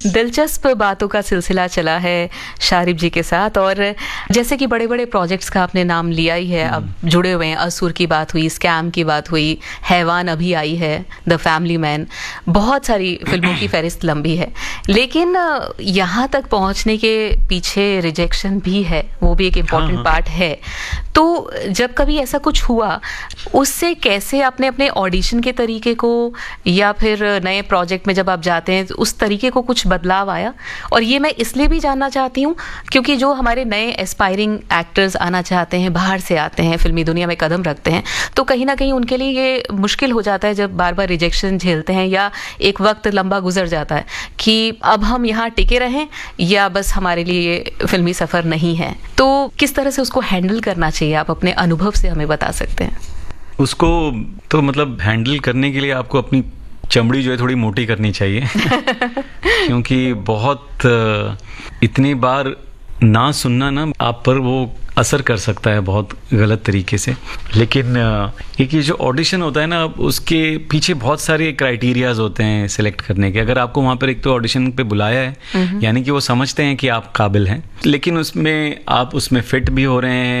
दिलचस्प बातों का सिलसिला चला है शारिब जी के साथ, और जैसे कि बड़े बड़े प्रोजेक्ट्स का आपने नाम लिया ही है, अब जुड़े हुए हैं। असुर की बात हुई, स्कैम की बात हुई, हैवान अभी आई है, द फैमिली मैन, बहुत सारी फिल्मों की फहरिस्त लंबी है। लेकिन यहाँ तक पहुँचने के पीछे रिजेक्शन भी है, वो भी एक इम्पॉर्टेंट पार्ट है। तो जब कभी ऐसा कुछ हुआ, उससे कैसे आपने अपने ऑडिशन के तरीके को या फिर नए प्रोजेक्ट में जब आप जाते हैं उस तरीके को कुछ बदलाव आया? और ये मैं इसलिए भी जानना चाहती हूँ क्योंकि जो हमारे नए एस्पायरिंग एक्टर्स आना चाहते हैं, बाहर से आते हैं, फिल्मी दुनिया में कदम रखते हैं, तो कहीं ना कहीं उनके लिए ये मुश्किल हो जाता है जब बार बार रिजेक्शन झेलते हैं, या एक वक्त लंबा गुजर जाता है कि अब हम यहाँ टिके रहें या बस हमारे लिए ये फिल्मी सफ़र नहीं है। तो किस तरह से उसको हैंडल करना चाहिए, आप अपने अनुभव से हमें बता सकते हैं? उसको तो मतलब हैंडल करने के लिए आपको अपनी चमड़ी जो है थोड़ी मोटी करनी चाहिए क्योंकि बहुत इतनी बार ना सुनना ना आप पर वो असर कर सकता है बहुत गलत तरीके से। लेकिन एक ये जो ऑडिशन होता है ना, उसके पीछे बहुत सारे क्राइटेरियाज होते हैं सिलेक्ट करने के। अगर आपको वहाँ पर एक तो ऑडिशन पे बुलाया है, यानी कि वो समझते हैं कि आप काबिल हैं, लेकिन उसमें आप उसमें फिट भी हो रहे हैं,